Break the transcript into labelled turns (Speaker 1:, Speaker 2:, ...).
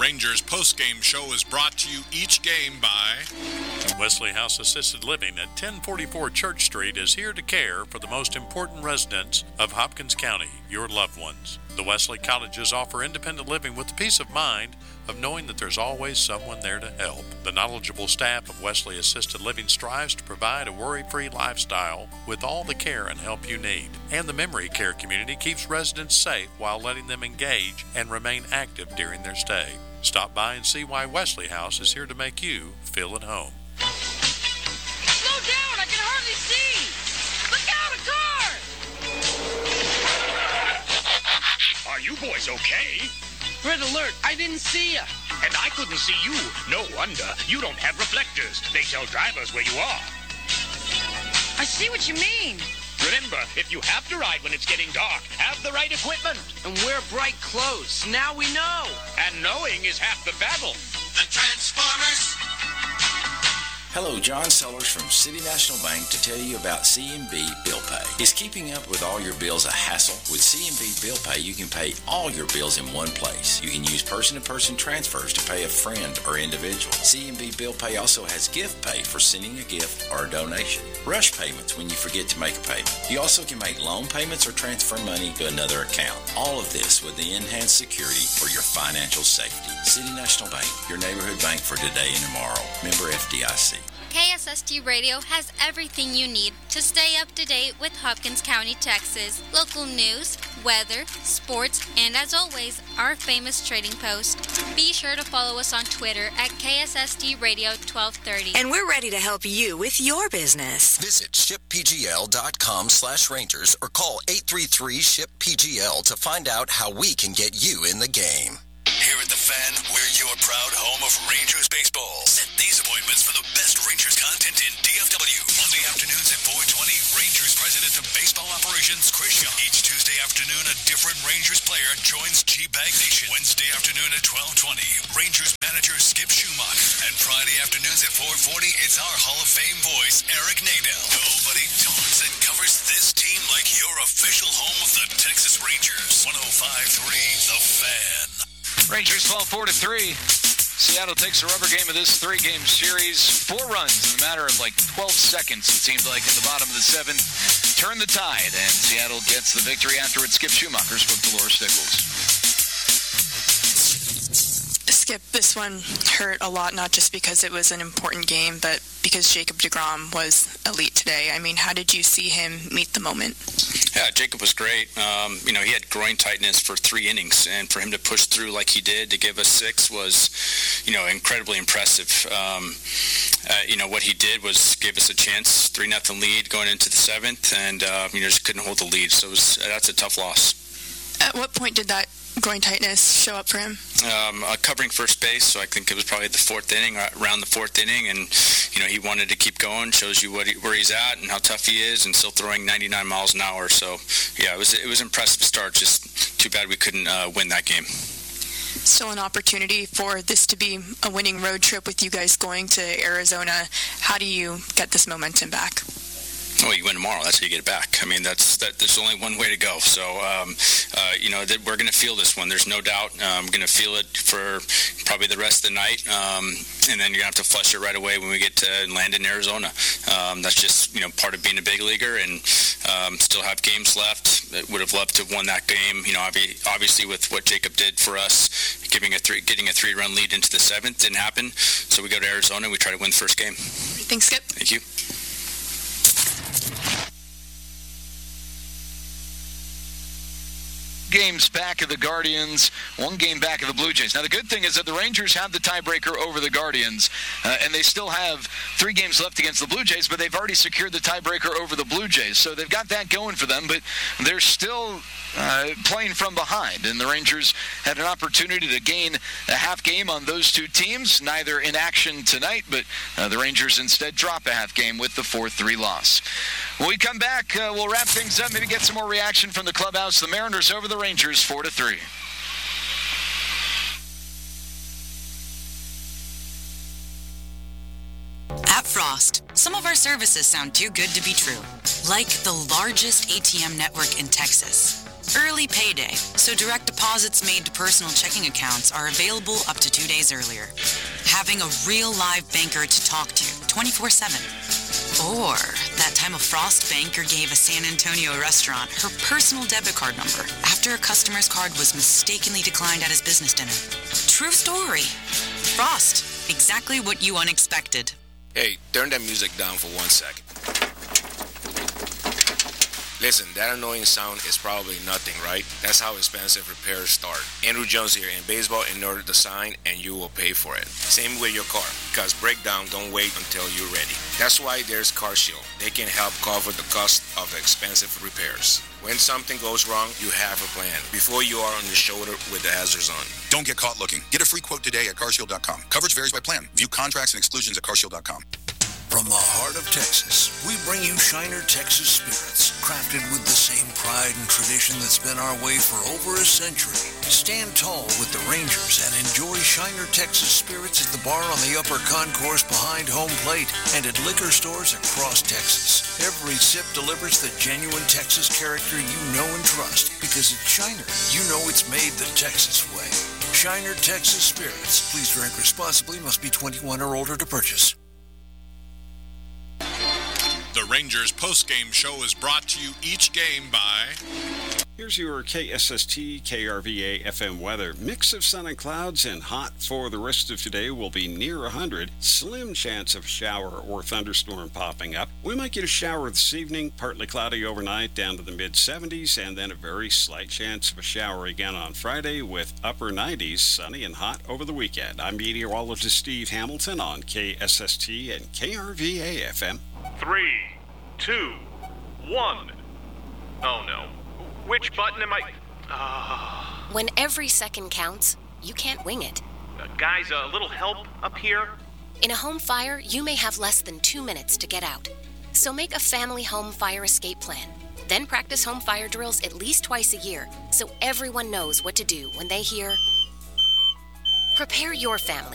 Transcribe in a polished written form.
Speaker 1: Rangers postgame show is brought to you each game by
Speaker 2: Wesley House Assisted Living at 1044 Church Street is here to care for the most important residents of Hopkins County, your loved ones. The Wesley Cottages offer independent living with the peace of mind of knowing that there's always someone there to help. The knowledgeable staff of Wesley Assisted Living strives to provide a worry-free lifestyle with all the care and help you need. And the memory care community keeps residents safe while letting them engage and remain active during their stay. Stop by and see why Wesley House is here to make you feel at home.
Speaker 3: Slow down! I can hardly see! Look out, a car!
Speaker 4: Are you boys okay?
Speaker 3: Red alert! I didn't see ya!
Speaker 4: And I couldn't see you. No wonder. You don't have reflectors. They tell drivers where you are.
Speaker 3: I see what you mean.
Speaker 4: Remember, if you have to ride when it's getting dark, have the right equipment.
Speaker 3: And wear bright clothes. Now we know.
Speaker 4: And knowing is half the battle.
Speaker 5: The Transformers.
Speaker 6: Hello, John Sellers from City National Bank to tell you about CMB Bill Pay. Is keeping up with all your bills a hassle? With CMB Bill Pay, you can pay all your bills in one place. You can use person-to-person transfers to pay a friend or individual. CMB Bill Pay also has gift pay for sending a gift or a donation. Rush payments when you forget to make a payment. You also can make loan payments or transfer money to another account. All of this with the enhanced security for your financial safety. City National Bank, your neighborhood bank for today and tomorrow. Member FDIC.
Speaker 7: KSST Radio has everything you need to stay up to date with Hopkins County, Texas. Local news, weather, sports, and as always, our famous trading post. Be sure to follow us on Twitter at KSST Radio 1230.
Speaker 8: And we're ready to help you with your business.
Speaker 5: Visit shippgl.com/Rangers or call 833-SHIP-PGL to find out how we can get you in the game. Here at The Fan, we're your proud home of Rangers baseball. Set these appointments for the best Rangers content in DFW. Monday afternoons at 4:20, Rangers President of Baseball Operations, Chris Young. Each Tuesday afternoon, a different Rangers player joins G-Bag Nation. Wednesday afternoon at 12:20, Rangers manager Skip Schumacher. And Friday afternoons at 4:40, it's our Hall of Fame voice, Eric Nadel. Nobody talks and covers this team like your official home of the Texas Rangers. 105.3 The Fan.
Speaker 9: Rangers fall 4-3. Seattle takes a rubber game of this three-game series. 4 runs in a matter of like 12 seconds, it seemed like, in the bottom of the 7th. Turn the tide, and Seattle gets the victory after it. Skip Schumacher spoke to Laura Stickles.
Speaker 10: Skip, this one hurt a lot, not just because it was an important game, but because Jacob deGrom was elite today. I mean, how did you see him meet the moment?
Speaker 11: Yeah, Jacob was great. He had groin tightness for 3 innings, and for him to push through like he did to give us 6 was, incredibly impressive. What he did was give us a chance, 3-0 lead going into the 7th, and just couldn't hold the lead. So that's a tough loss.
Speaker 10: At what point did that groin tightness show up for him?
Speaker 11: Covering first base, so I think it was probably the 4th inning, around the 4th inning, and he wanted to keep going. Shows you where he's at and how tough he is, and still throwing 99 miles an hour. So yeah, it was an impressive start. Just too bad we couldn't win that game.
Speaker 10: Still an opportunity for this to be a winning road trip with you guys going to Arizona. How do you get this momentum back?
Speaker 11: Well, you win tomorrow. That's how you get it back. I mean, there's only one way to go. So, we're going to feel this one. There's no doubt. I'm going to feel it for probably the rest of the night. And then you're going to have to flush it right away when we get to land in Arizona. That's just, part of being a big leaguer, and still have games left. Would have loved to have won that game. Obviously with what Jacob did for us, getting a 3-run lead into the 7th didn't happen. So we go to Arizona and we try to win the first game.
Speaker 10: Thanks, Skip.
Speaker 11: Thank you.
Speaker 9: Games back of the Guardians, 1 game back of the Blue Jays. Now, the good thing is that the Rangers have the tiebreaker over the Guardians, and they still have 3 games left against the Blue Jays, but they've already secured the tiebreaker over the Blue Jays. So they've got that going for them, but they're still playing from behind, and the Rangers had an opportunity to gain a half game on those 2 teams, neither in action tonight, but the Rangers instead drop a half game with the 4-3 loss. When we come back, we'll wrap things up, maybe get some more reaction from the clubhouse. The Mariners over the Rangers 4-3.
Speaker 8: At Frost, some of our services sound too good to be true. Like the largest ATM network in Texas. Early payday, so direct Deposits made to personal checking accounts are available up to 2 days earlier. Having a real live banker to talk to 24/7. Or that time a Frost banker gave a San Antonio restaurant her personal debit card number after a customer's card was mistakenly declined at his business dinner. True story. Frost, exactly what you unexpected.
Speaker 12: Hey, turn that music down for 1 second. Listen, that annoying sound is probably nothing, right? That's how expensive repairs start. Andrew Jones here. In baseball, ignore the sign and you will pay for it. Same with your car, because breakdown don't wait until you're ready. That's why there's CarShield. They can help cover the cost of expensive repairs. When something goes wrong, you have a plan before you are on the shoulder with the hazards on.
Speaker 13: Don't get caught looking. Get a free quote today at carshield.com. Coverage varies by plan. View contracts and exclusions at carshield.com.
Speaker 14: From the heart of Texas, we bring you Shiner Texas Spirits, crafted with the same pride and tradition that's been our way for over a century. Stand tall with the Rangers and enjoy Shiner Texas Spirits at the bar on the upper concourse behind home plate and at liquor stores across Texas. Every sip delivers the genuine Texas character you know and trust, because at Shiner, you know it's made the Texas way. Shiner Texas Spirits. Please drink responsibly. Must be 21 or older to purchase.
Speaker 1: The Rangers postgame show is brought to you each game by...
Speaker 15: Here's your KSST KRVA FM weather. Mix of sun and clouds and hot for the rest of today. Will be near 100. Slim chance of shower or thunderstorm popping up. We might get a shower this evening. Partly cloudy overnight down to the mid-70s, and then a very slight chance of a shower again on Friday with upper 90s, sunny and hot over the weekend. I'm meteorologist Steve Hamilton on KSST and KRVA FM.
Speaker 16: 3, 2, 1. Oh no. Which button am I...
Speaker 17: When every second counts, you can't wing it.
Speaker 16: Guys, a little help up here?
Speaker 17: In a home fire, you may have less than 2 minutes to get out. So make a family home fire escape plan. Then practice home fire drills at least twice a year so everyone knows what to do when they hear... Prepare your family